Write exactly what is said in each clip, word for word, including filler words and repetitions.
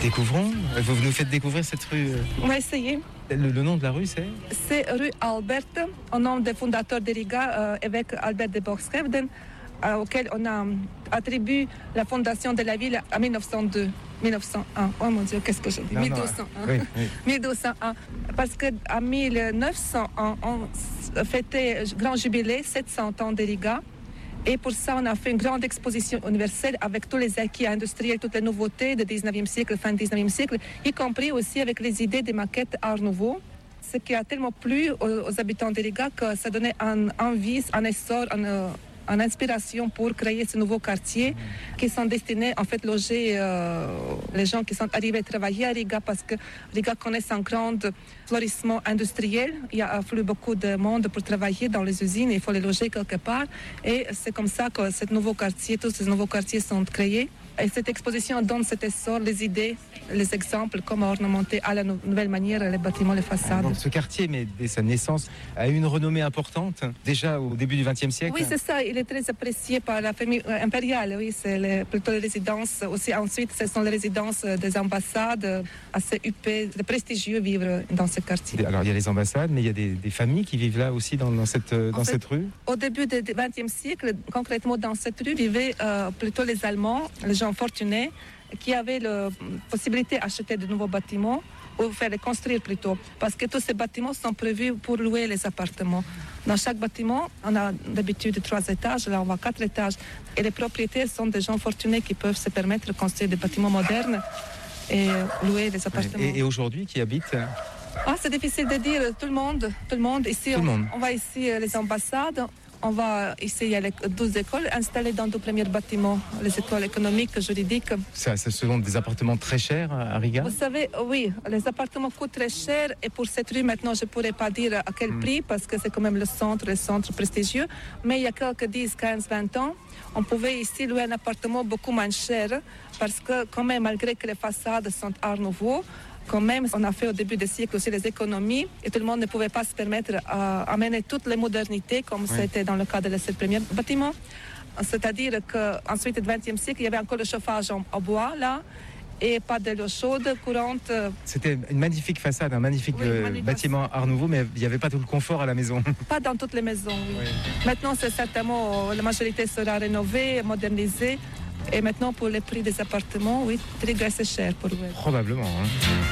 Découvrons. Vous nous faites découvrir cette rue. On va essayer. Le, le nom de la rue, c'est C'est rue Albert, au nom des fondateurs de Riga, euh, évêque Albert de Borchsrevden, euh, auquel on a attribué la fondation de la ville en mille neuf cent deux. mille neuf cent un. Oh mon Dieu, qu'est-ce que j'ai dit? Non, mille deux cent un. non, oui, oui. mille deux cent un. Parce qu'en mille neuf cent un, on fêtait grand jubilé, sept cents ans de Riga. Et pour ça, on a fait une grande exposition universelle avec tous les acquis industriels, toutes les nouveautés du dix-neuvième siècle, fin du dix-neuvième siècle, y compris aussi avec les idées des maquettes Art Nouveau. Ce qui a tellement plu aux, aux habitants de Riga que ça donnait un envie, un essor, un, une inspiration pour créer ce nouveau quartier qui sont destinés en fait loger euh, les gens qui sont arrivés travailler à Riga parce que Riga connaît un grand florissement industriel. Il y a afflué beaucoup de monde pour travailler dans les usines, il faut les loger quelque part et c'est comme ça que ce nouveau quartier, tous ces nouveaux quartiers sont créés. Et cette exposition donne cet essor, les idées, les exemples, comment ornementer à la nouvelle manière les bâtiments, les façades. Donc, ce quartier, mais dès sa naissance, a eu une renommée importante, déjà au début du vingtième siècle. Oui, c'est ça. Il est très apprécié par la famille impériale. Oui, c'est les, plutôt les résidences. Aussi, ensuite, ce sont les résidences des ambassades, assez huppées, de prestigieux vivre dans ce quartier. Alors, il y a les ambassades, mais il y a des, des familles qui vivent là aussi dans, dans, cette, dans fait, cette rue. Au début du vingtième siècle, concrètement dans cette rue, vivaient euh, plutôt les Allemands, les gens fortunés, qui avaient la possibilité d'acheter de nouveaux bâtiments ou faire les construire plutôt. Parce que tous ces bâtiments sont prévus pour louer les appartements. Dans chaque bâtiment, on a d'habitude trois étages, là on voit quatre étages. Et les propriétaires sont des gens fortunés qui peuvent se permettre de construire des bâtiments modernes et louer les appartements. Et, et aujourd'hui, qui habitent Ah, c'est difficile de dire. Tout le monde, tout le monde. Ici, tout on, le monde. on va ici les ambassades. On va ici, il y a les douze écoles installées dans deux premiers bâtiments, les écoles économiques, juridiques. Ça, ce sont des appartements très chers à Riga. Vous savez, oui, les appartements coûtent très cher et pour cette rue, maintenant, je ne pourrais pas dire à quel mm. prix parce que c'est quand même le centre, le centre prestigieux. Mais il y a quelques dix, quinze, vingt ans, on pouvait ici louer un appartement beaucoup moins cher parce que quand même, malgré que les façades sont Art Nouveau, quand même, on a fait au début du siècle aussi les économies et tout le monde ne pouvait pas se permettre d'amener toutes les modernités comme oui. C'était dans le cas de ces premiers bâtiments. C'est-à-dire qu'ensuite, au vingtième siècle, il y avait encore le chauffage en, en bois là et pas de l'eau chaude courante. C'était une magnifique façade, un magnifique oui, euh, bâtiment Art Nouveau, mais il n'y avait pas tout le confort à la maison. Pas dans toutes les maisons, oui. oui. Maintenant, c'est certainement, la majorité sera rénovée, modernisée. Et maintenant, pour les prix des appartements, oui, très c'est cher pour vous. Probablement. Hein.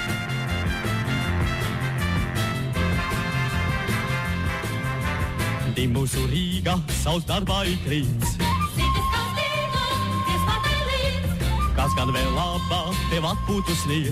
Dimmu su Riga, saustarbaitris. Kas gan vēl labā tev atpūtus liek?